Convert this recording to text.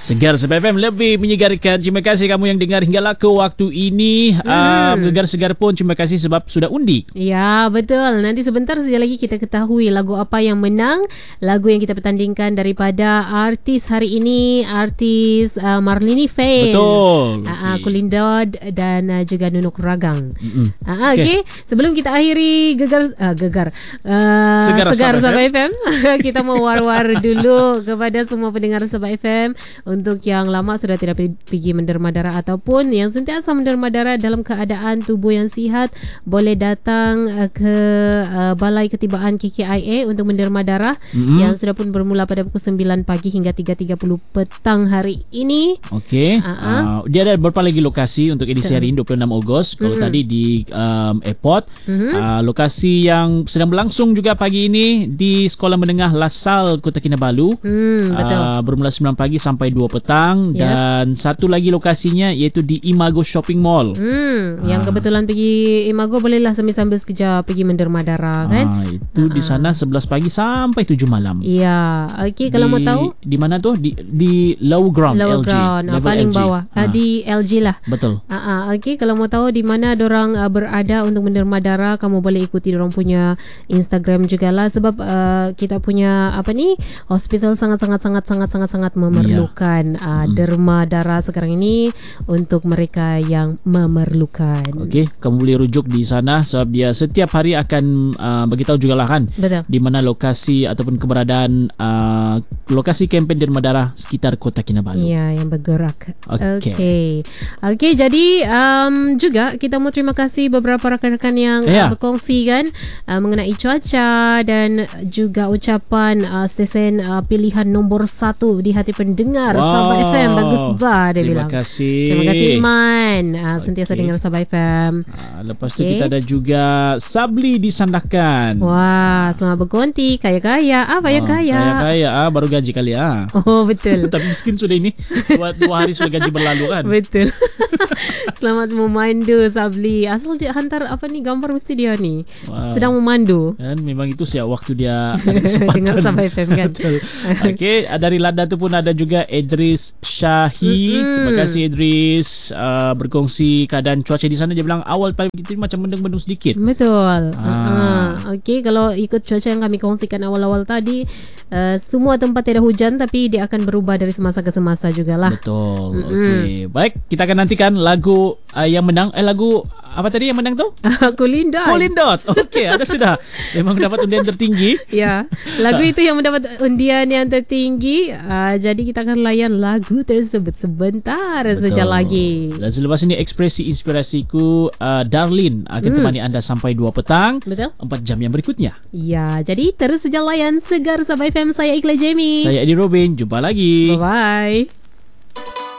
Segar Sabah FM lebih menyegarkan. Terima kasih kamu yang dengar hinggalah ke waktu ini. Gegar Segar pun terima kasih sebab sudah undi. Ya, betul. Nanti sebentar saja lagi kita ketahui lagu apa yang menang. Lagu yang kita pertandingkan daripada artis hari ini, artis Marlini Fain. Betul. Kulindod dan juga Nunuk Ragang. Okay. Sebelum kita akhiri Segar Sabah FM, kita mau war-war dulu kepada semua pendengar Sabah FM. Untuk yang lama sudah tidak pergi menderma darah ataupun yang sentiasa menderma darah dalam keadaan tubuh yang sihat, boleh datang ke Balai Ketibaan KKIA untuk menderma darah yang sudah pun bermula pada pukul 9 pagi hingga 3.30 petang hari ini. Okey. Dia ada beberapa lagi lokasi untuk edisi hari ini 26 Ogos. Kalau tadi di airport, lokasi yang sedang berlangsung juga pagi ini di Sekolah Menengah Lasal Kota Kinabalu. Betul. Bermula 9 pagi sampai 2 petang dan satu lagi lokasinya iaitu di Imago Shopping Mall. Yang kebetulan pergi Imago bolehlah sambil-sambil sekejap pergi menderma darah kan. Itu di sana 11 pagi sampai 7 malam. Ya, okey, kalau mau tahu di mana tu? Di Lower Ground LG. Paling LG. bawah. Di LG lah. Betul. Okey, kalau mau tahu di mana dorang berada untuk menderma darah, kamu boleh ikuti dorang punya Instagram jugalah sebab kita punya hospital sangat memerlukan derma darah sekarang ini untuk mereka yang memerlukan. Okey, kamu boleh rujuk di sana sebab dia setiap hari akan beritahu jugalah kan. Betul. Di mana lokasi ataupun keberadaan lokasi kempen derma darah sekitar Kota Kinabalu. Ya, yang bergerak. Okey. Okey, jadi juga kita mau terima kasih beberapa rakan-rakan yang berkongsi kan mengenai cuaca dan juga ucapan stesen pilihan nombor 1 di hati pendengar Sabah FM. Bagus dia bilang. Terima kasih. Terima kasih Iman. Sentiasa dengar Sabah FM. Lepas tu kita ada juga Sabli di Sandakan. Wah, selamat berkonti. Kaya-kaya. Apa yang kaya? Kaya-kaya. Baru gaji kali ya. Oh, betul. Tapi miskin sudah ini. Dua hari sudah gaji berlalu kan. Betul. Selamat memandu Sabli. Asal dia hantar gambar mesti dia ni. Sedang memandu. Dan memang itu siap waktu dia ada kesempatan. Dengar Sabah FM kan. Okey, dari Lada tu pun ada juga Idris Syahi. Terima kasih Idris berkongsi keadaan cuaca di sana. Dia bilang awal pagi kita macam mendung-mendung sedikit. Betul. Okey, kalau ikut cuaca yang kami kongsikan awal-awal tadi, semua tempat tidak hujan tapi dia akan berubah dari semasa ke semasa jugalah. Betul. Okey. Baik, kita akan nantikan lagu yang menang. Lagu apa tadi yang menang tu? Kulindot. Okey, ada sudah. Memang mendapat undian tertinggi. Ya. Lagu itu yang mendapat undian yang tertinggi. Jadi kita akan layan lagu tersebut sebentar saja lagi. Dan selepas ini ekspresi inspirasiku Darlin akan temani anda sampai 2 petang. Betul. 4 jam yang berikutnya. Ya, jadi terus saja layan Segar Sabah FM. Saya Iqla Jamie. Saya Edi Robin. Jumpa lagi. Bye-bye.